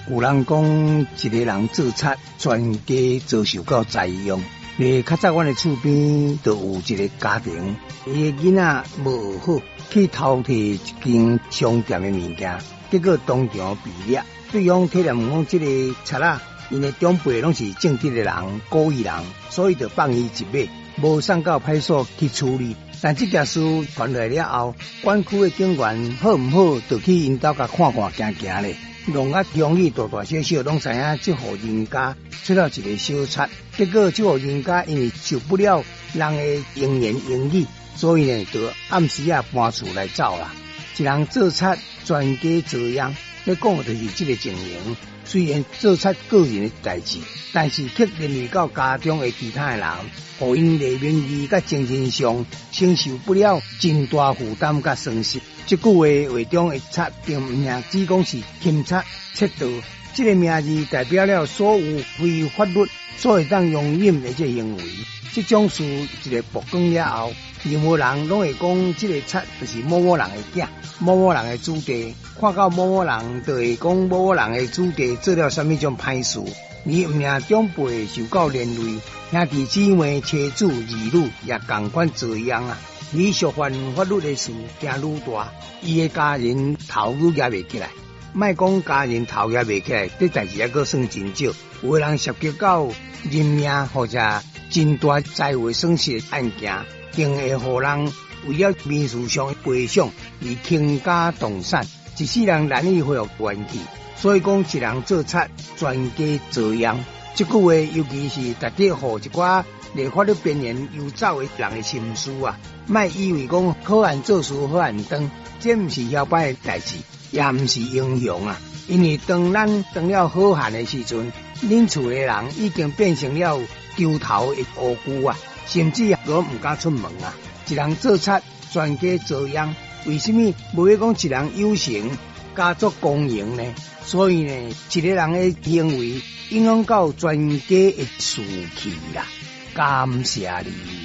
有人讲，一个人做贼，全家遭受到灾殃。较早阮的厝边就有一个家庭，伊的囡仔无学好，去偷摕一间商店的物件，结果当场被掠。对方体谅讲，这个贼仔，因的长辈拢是正直的人、故意人，所以就放伊一马，无送到派出所去处理。但这件事传来了后，管区的警员好唔好，就去因兜甲看看行行咧。弄啊乡里大大小小拢知影，这户人家出了一个小贼，结果这户人家因为受不了人的闲言闲语，所以呢，就暗时搬厝来走啦。一人做贼，全家遭殃。要讲的就是这个情形。虽然做贼个人的代志，但是却连累到家中的其他的人，互因的名义甲精神上承受不了真大负担甲损失。这句话话中的贼，并唔是只讲是钦贼、窃盗，这个名字代表了所有非法律所会当容忍的这行为。这种事一个曝光了后，任何人拢会讲这个贼就是某某人的囝、某某人的子弟，看到某某人就会讲某某人的子弟做了什么种歹事。而唔领长辈受到连累，兄弟姊妹、妻子、儿女也同款遭殃啊！而触犯法律的事惊愈大，伊的家人头愈压袂起来。莫讲家人头压袂起来，这代志还阁算真少。有的人涉及到人命或者真大财物损失的案件，更会互人为了民事上的赔偿而倾家动产，一世人难以恢复元气。所以讲，一人做贼，全家遭殃。这句话尤其是值得互一寡在法律边缘游走的人的心思啊！莫以为讲好汉做事好汉当，这不是摇摆的代志，也不是英雄啊！因为当咱当了好汉的时阵，恁厝的人已经变成了丢头的乌龟啊，甚至都唔敢出门啊！一人做贼，全家遭殃。为什么无要讲一人有成，家族公营呢？所以呢，一个人的行为影响到全家的士气啦。感谢你。